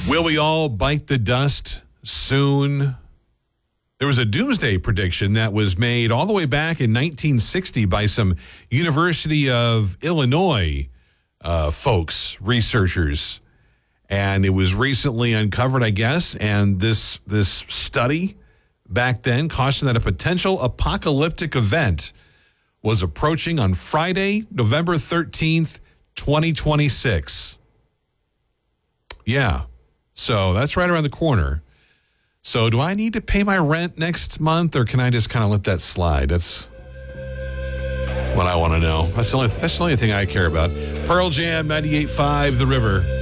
Will we all bite the dust soon? There was a doomsday prediction that was made all the way back in 1960 by some University of Illinois folks, researchers. And it was recently uncovered, I guess. And this study back then cautioned that a potential apocalyptic event was approaching on Friday, November 13th, 2026. Yeah. So that's right around the corner. So do I need to pay my rent next month, or can I just kind of let that slide? That's what I want to know. That's the only thing I care about. Pearl Jam, 98.5, The River.